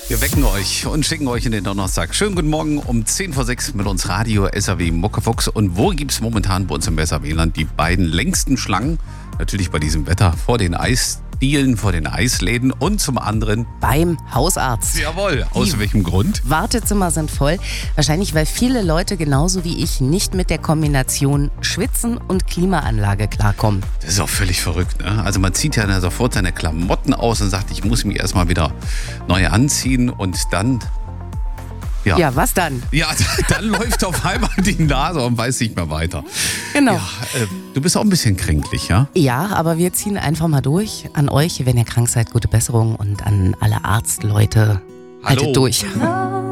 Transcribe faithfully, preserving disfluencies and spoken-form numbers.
Wir wecken euch und schicken euch in den Donnerstag. Schönen guten Morgen um zehn vor sechs mit uns Radio S R W Muckefuchs. Und wo gibt es momentan bei uns im Weserwieland die beiden längsten Schlangen? Natürlich bei diesem Wetter vor den Eisdielen, vor den Eisläden und zum anderen beim Hausarzt. Jawohl, aus Die welchem Grund? Wartezimmer sind voll. Wahrscheinlich, weil viele Leute genauso wie ich nicht mit der Kombination Schwitzen und Klimaanlage klarkommen. Das ist auch völlig verrückt, ne? Also man zieht ja dann sofort seine Klamotten aus und sagt, ich muss mich erstmal wieder neu anziehen und dann... Ja. Ja, was dann? Ja, dann läuft auf einmal die Nase und weiß nicht mehr weiter. Genau. Ja, äh, du bist auch ein bisschen kränklich, ja? Ja, aber wir ziehen einfach mal durch. An euch, wenn ihr krank seid, gute Besserung und an alle Arztleute, Hallo. haltet durch.